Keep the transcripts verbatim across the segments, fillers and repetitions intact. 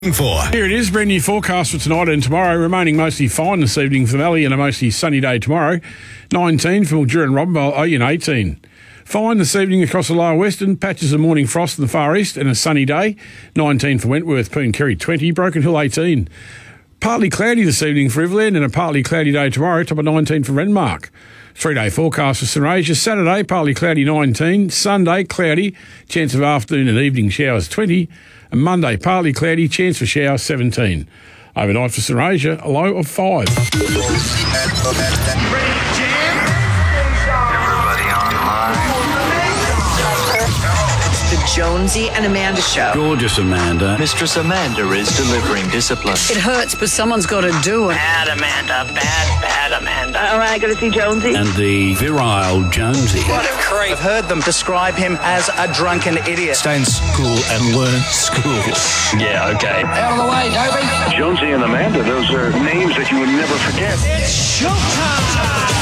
For. Here it is, brand new forecast for tonight and tomorrow. Remaining mostly fine this evening for Mallee and a mostly sunny day tomorrow. nineteen for Mildura and Robinvale, Oyen eighteen. Fine this evening across the lower western. Patches of morning frost in the far east and a sunny day. nineteen for Wentworth, Pooncarry twenty. Broken Hill eighteen. Partly cloudy this evening for Riverland and a partly cloudy day tomorrow. Top of nineteen for Renmark. Three-day forecast for St Asia. Saturday, partly cloudy nineteen. Sunday, cloudy. Chance of afternoon and evening showers twenty. And Monday, partly cloudy. Chance for showers seventeen. Overnight for St Asia, a low of five. The Jonesy and Amanda Show. Gorgeous Amanda. Mistress Amanda is delivering discipline. It hurts, but someone's got to do it. Bad Amanda, bad, bad Amanda. All right, got to see Jonesy. And the virile Jonesy. What a creep. I've heard them describe him as a drunken idiot. Stay in school and learn school. Yeah, okay. Out of the way, Toby. Jonesy and Amanda, those are names that you would never forget. It's showtime.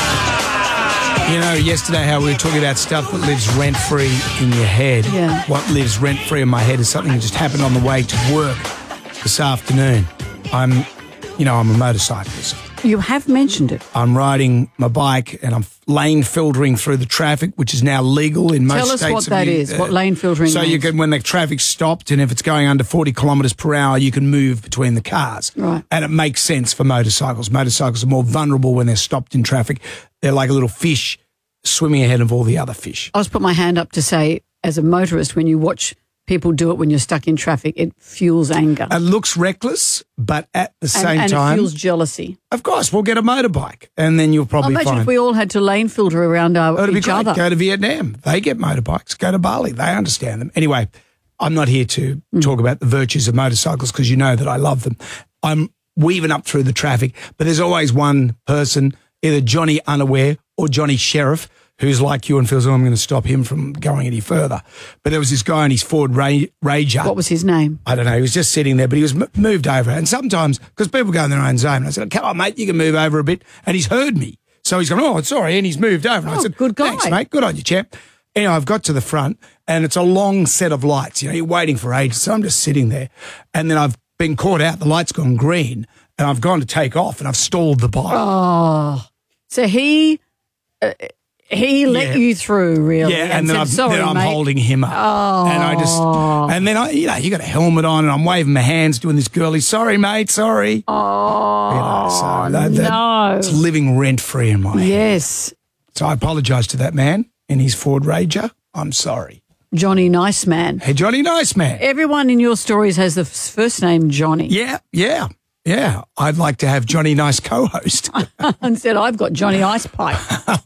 You know, yesterday how we were talking about stuff that lives rent-free in your head. Yeah. What lives rent-free in my head is something that just happened on the way to work this afternoon. I'm, you know, I'm a motorcyclist. You have mentioned it. I'm riding my bike and I'm lane filtering through the traffic, which is now legal in most Tell states. us what of that you, is, what lane filtering So means. you can, when the traffic's stopped and if it's going under forty kilometres per hour, you can move between the cars. Right. And it makes sense for motorcycles. Motorcycles are more vulnerable when they're stopped in traffic. They're like a little fish swimming ahead of all the other fish. I just put my hand up to say, as a motorist, when you watch people do it when you're stuck in traffic, it fuels anger. It looks reckless, but at the and, same and time, it fuels jealousy. of course, we'll get a motorbike and then you'll probably Imagine find. if we all had to lane filter around our, It'd be each great. other. Go to Vietnam. They get motorbikes. Go to Bali. They understand them. Anyway, I'm not here to Mm. talk about the virtues of motorcycles because you know that I love them. I'm weaving up through the traffic, but there's always one person, either Johnny Unaware or Johnny Sheriff, who's like you and feels, oh, I'm going to stop him from going any further. But there was this guy in his Ford Ra- Ranger. What was his name? I don't know. He was just sitting there, but he was m- moved over. And sometimes, because people go in their own zone, and I said, come on, mate, you can move over a bit. And he's heard me. So he's gone, oh, sorry. And he's moved over. And Oh, I said, good guy. thanks, mate. Good on you, champ. Anyway, I've got to the front and it's a long set of lights. You know, you're waiting for ages. So I'm just sitting there. And then I've been caught out. The light's gone green and I've gone to take off and I've stalled the bike. Oh, so he uh, he let Yeah. you through, really? Yeah, and, then, said, I've, Sorry, then I'm mate. holding him up. Oh. And I just, and then I, you know, you got a helmet on and I'm waving my hands doing this girly, sorry, mate, sorry. Oh, You know, so that, that, no. it's living rent free in my head. Yes. So I apologise to that man in his Ford Ranger. I'm sorry. Johnny Nice Man. Hey, Johnny Nice Man. Everyone in your stories has the f- first name Johnny. Yeah, yeah, yeah. I'd like to have Johnny Nice co-host. Instead, I've got Johnny Ice Pipe.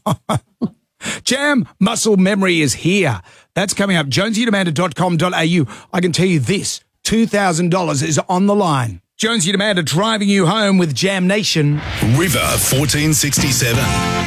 Jam Muscle Memory is here. That's coming up. jonesy and amanda dot com dot a u. I can tell you this, two thousand dollars is on the line. Jonesy and Amanda driving you home with Jam Nation. River fourteen sixty-seven.